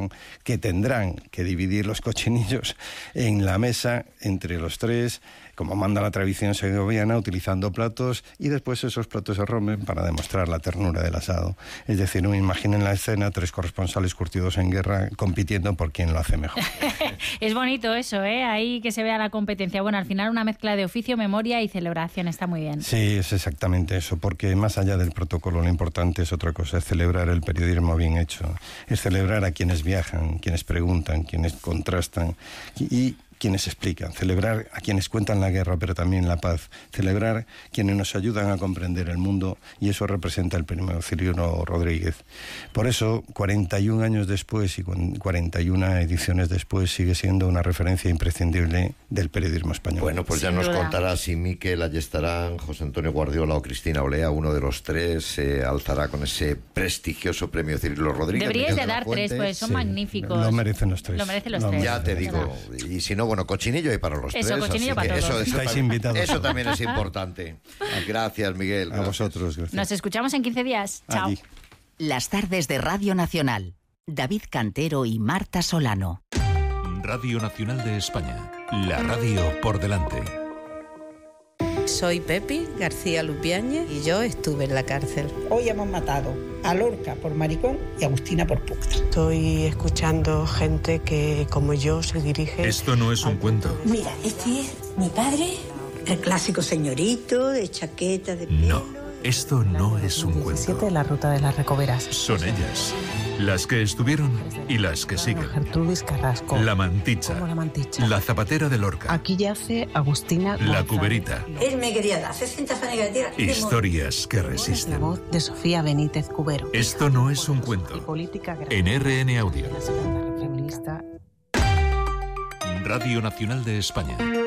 que tendrán que dividir los cochinillos en la mesa entre los tres, como manda la tradición segoviana, utilizando platos, y después esos platos se rompen para demostrar la ternura del asado. Es decir, imaginen la escena, 3 corresponsales curtidos en guerra compitiendo por quién lo hace mejor. Es bonito eso, ahí que se vea la competencia. Bueno, al final una mezcla de oficio, memoria y celebración, está muy bien. Sí, es exactamente eso, porque más allá del protocolo, lo importante es otra cosa, es celebrar el periodismo bien hecho, es celebrar a quienes viajan, quienes preguntan, quienes contrastan y quienes explican, celebrar a quienes cuentan la guerra, pero también la paz, celebrar quienes nos ayudan a comprender el mundo, y eso representa el premio Cirilo Rodríguez. Por eso, 41 años después y 41 ediciones después, sigue siendo una referencia imprescindible del periodismo español. Bueno, pues ya nos contará si Miquel Ayestarán, José Antonio Guardiola o Cristina Olea, uno de los tres, se alzará con ese prestigioso premio Cirilo Rodríguez. Deberíais de dar 3, pues son magníficos. Lo merecen los 3. Lo merecen los 3. Ya te digo, y si no, bueno, cochinillo hay para los 3. Eso, cochinillo para todos. Estáis invitados. Eso también es importante. Gracias, Miguel. A vosotros, gracias. Nos escuchamos en 15 días. Chao. Allí. Las tardes de Radio Nacional. David Cantero y Marta Solano. Radio Nacional de España. La radio por delante. Soy Pepi García Lupiáñez y yo estuve en la cárcel. Hoy hemos matado a Lorca por maricón y a Agustina por puta. Estoy escuchando gente que, como yo, se dirige... Esto no es un cuento. Mira, este es mi padre, el clásico señorito de chaqueta de pelo. No, esto no es un 17, cuento. la ruta de las Recoveras. Son ellas, las que estuvieron y las que siguen. Gertrudis Carrasco. La Manticha. ¿Cómo la Manticha? La Zapatera de Lorca. Aquí yace Agustina La González. Cuberita. Él me quería dar 60 fanegas de tierra. Historias que La resisten. voz de Sofía Benítez Cubero. Esto no es un Y cuento. política En RN Audio. La segunda feminista. Radio Nacional de España.